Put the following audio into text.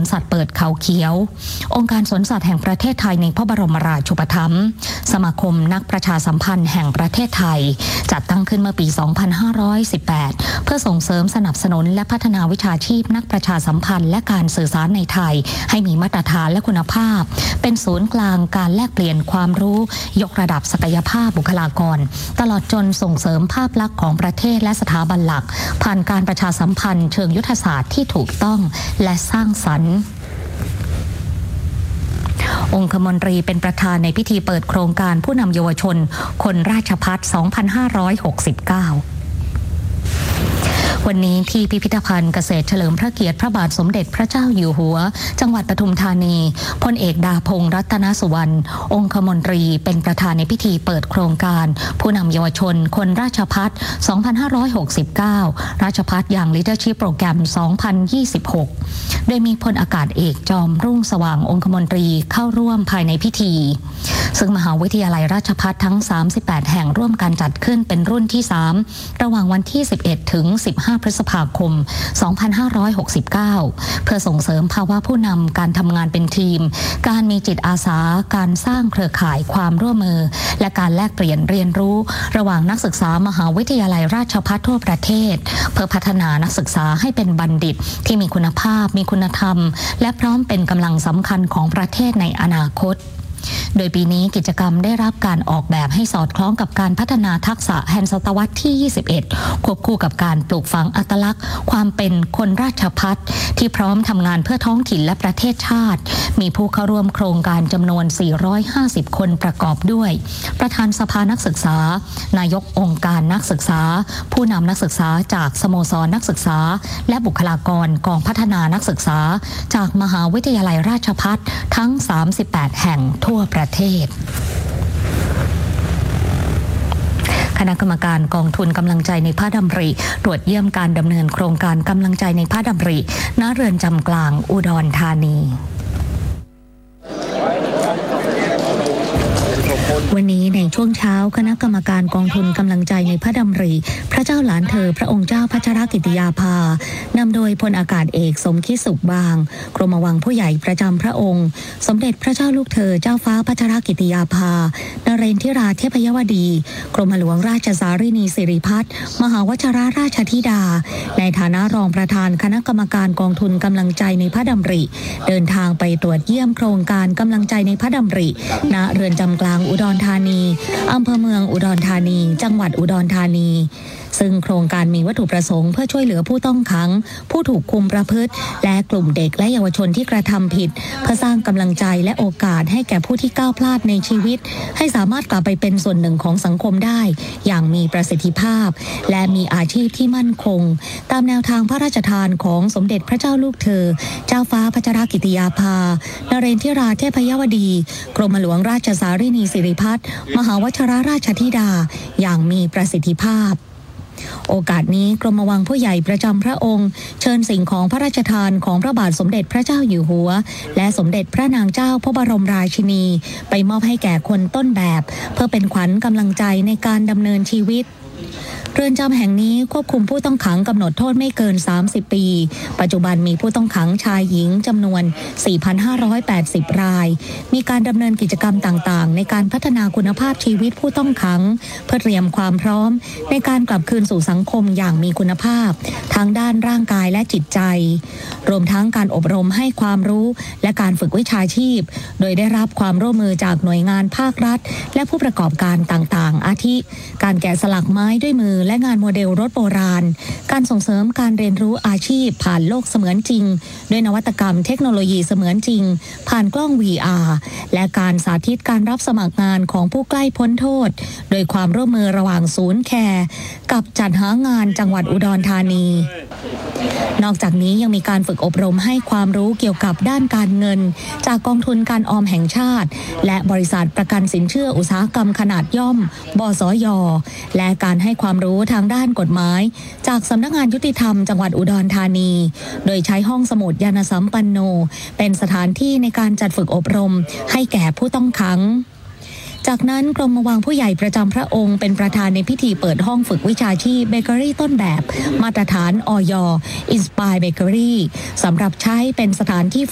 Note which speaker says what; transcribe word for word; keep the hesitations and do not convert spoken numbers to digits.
Speaker 1: วนสัตว์เปิดเขาเขียวองค์การสวนสัตว์แห่งประเทศไทยในพระบรมราชูปถัมภ์สมาคมนักประชาสัมพันธ์แห่งประเทศไทยจัดตั้งขึ้นเมื่อปี สองพันห้าร้อยสิบแปด เพื่อส่งเสริมสนับสนุนและพัฒนาวิชาชีพนักประชาสัมพันธ์และการสื่อสารในไทยให้มีมาตรฐานและคุณภาพเป็นศูนย์กลางการแลกเปลี่ยนความรู้ยกระดับศักยภาพบุคลากรตลอดจนส่งเสริมภาพลักษณ์ของประเทศและสถาบันหลักผ่านการประชาสัมพันธ์เชิงยุทธศาสตร์ที่ถูกต้องและสร้างสรรค์องคมนตรีเป็นประธานในพิธีเปิดโครงการผู้นำเยาวชนคนราชภัฏ สองพันห้าร้อยหกสิบเก้าวันนี้ที่พิพิธภัณฑ์เกษตรเฉลิมพระเกียรติพระบาทสมเด็จพระเจ้าอยู่หัวจังหวัดปทุมธานีพลเอกดาพงษ์รัตนสุวรรณองคมนตรีเป็นประธานในพิธีเปิดโครงการผู้นำเยาวชนคนราชภัฏ สองพันห้าร้อยหกสิบเก้า ราชภัฏอย่าง Leadership Program สองพันยี่สิบหก โดยมีพลอากาศเอกจอมรุ่งสว่างองคมนตรีเข้าร่วมภายในพิธีซึ่งมหาวิทยาลัยราชภัฏทั้งสามสิบแปดแห่งร่วมกันจัดขึ้นเป็นรุ่นที่สามระหว่างวันที่สิบเอ็ดถึงสิบห้าพฤษภาคม สองพันห้าร้อยหกสิบเก้า เพื่อส่งเสริมภาวะผู้นำการทำงานเป็นทีมการมีจิตอาสาการสร้างเครือข่ายความร่วมมือและการแลกเปลี่ยนเรียนรู้ระหว่างนักศึกษามหาวิทยาลัยราชภัฏทั่วประเทศเพื่อพัฒนานักศึกษาให้เป็นบัณฑิตที่มีคุณภาพมีคุณธรรมและพร้อมเป็นกำลังสำคัญของประเทศในอนาคตโดยปีนี้กิจกรรมได้รับการออกแบบให้สอดคล้องกับการพัฒนาทักษะแห่งศตวรรษที่ยี่สิบเอ็ดควบคู่กับการปลูกฝังอัตลักษณ์ความเป็นคนราชภัฏที่พร้อมทำงานเพื่อท้องถิ่นและประเทศชาติมีผู้เข้าร่วมโครงการจำนวนสี่ร้อยห้าสิบคนประกอบด้วยประธานสภานักศึกษานายกองค์การนักศึกษาผู้นำนักศึกษาจากสโมสรนักศึกษาและบุคลากรกองพัฒนานักศึกษาจากมหาวิทยาลัยราชภัฏทั้งสามสิบแปดแห่งทั่วประเทศคณะกรรมการกองทุนกำลังใจในพระดำริตรวจเยี่ยมการดำเนินโครงการกำลังใจในพระดำริณเรือนจำกลางอุดรธานีวันนี้ในช่วงเช้าคณะกรรมการกองทุนกำลังใจในพระดำริพระเจ้าหลานเธอพระองค์เจ้าพัชรกิติยาภานำโดยพลอากาศเอกสมคิดสุขบางกรมวังผู้ใหญ่ประจำพระองค์สมเด็จพระเจ้าลูกเธอเจ้าฟ้าพัชรกิติยาภานเรนทิราเทพยวดีกรมหลวงราชสารินีสิริพัฒน์มหาวชิรราชธิดาในฐานะรองประธานคณะกรรมการกองทุนกำลังใจในพระดำริเดินทางไปตรวจเยี่ยมโครงการกำลังใจในพระดำริณเรือนจำกลางอุดรธานีอำเภอเมืองอุดรธานีจังหวัดอุดรธานีซึ่งโครงการมีวัตถุประสงค์เพื่อช่วยเหลือผู้ต้องขังผู้ถูกคุมประพฤติและกลุ่มเด็กและเยาวชนที่กระทำผิดเพื่อสร้างกำลังใจและโอกาสให้แก่ผู้ที่ก้าวพลาดในชีวิตให้สามารถกลับไปเป็นส่วนหนึ่งของสังคมได้อย่างมีประสิทธิภาพและมีอาชีพที่มั่นคงตามแนวทางพระราชทานของสมเด็จพระเจ้าลูกเธอเจ้าฟ้าพัชรกิติยาภานเรนทิราเทพยวดีกรมหลวงราชสารินีสิริพัฒน์มหาวชิรราชธิดาอย่างมีประสิทธิภาพโอกาสนี้กรมวังผู้ใหญ่ประจำพระองค์เชิญสิ่งของพระราชทานของพระบาทสมเด็จพระเจ้าอยู่หัวและสมเด็จพระนางเจ้าพระบรมราชินีไปมอบให้แก่คนต้นแบบเพื่อเป็นขวัญกำลังใจในการดำเนินชีวิตเรือนจำแห่งนี้ควบคุมผู้ต้องขังกำหนดโทษไม่เกินสามสิบปีปัจจุบันมีผู้ต้องขังชายหญิงจำนวน สี่พันห้าร้อยแปดสิบ รายมีการดำเนินกิจกรรมต่างๆในการพัฒนาคุณภาพชีวิตผู้ต้องขังเพื่อเตรียมความพร้อมในการกลับคืนสู่สังคมอย่างมีคุณภาพทั้งด้านร่างกายและจิตใจรวมทั้งการอบรมให้ความรู้และการฝึกวิชาชีพโดยได้รับความร่วมมือจากหน่วยงานภาครัฐและผู้ประกอบการต่างๆอาทิการแกะสลักไม้ด้วยมือและงานโมเดลรถโบราณการส่งเสริมการเรียนรู้อาชีพผ่านโลกเสมือนจริงด้วยนวัตกรรมเทคโนโลยีเสมือนจริงผ่านกล้อง วี อาร์ และการสาธิตการรับสมัครงานของผู้ใกล้พ้นโทษโดยความร่วมมือระหว่างศูนย์แคร์กับจัดหางานจังหวัดอุดรธานีนอกจากนี้ยังมีการฝึกอบรมให้ความรู้เกี่ยวกับด้านการเงินจากกองทุนการออมแห่งชาติและบริษัทประกันสินเชื่ออุตสาหกรรมขนาดย่อมบสย.และการให้ความรู้ทางด้านกฎหมายจากสำนักงานยุติธรรมจังหวัดอุดรธานีโดยใช้ห้องสมุดยานสัมปันโนเป็นสถานที่ในการจัดฝึกอบรมให้แก่ผู้ต้องขัง จากนั้นกรมวังผู้ใหญ่ประจำพระองค์เป็นประธานในพิธีเปิดห้องฝึกวิชาชีพเบเกอรี่ต้นแบบมาตรฐานอย.อินสปายเบเกอรี่สำหรับใช้เป็นสถานที่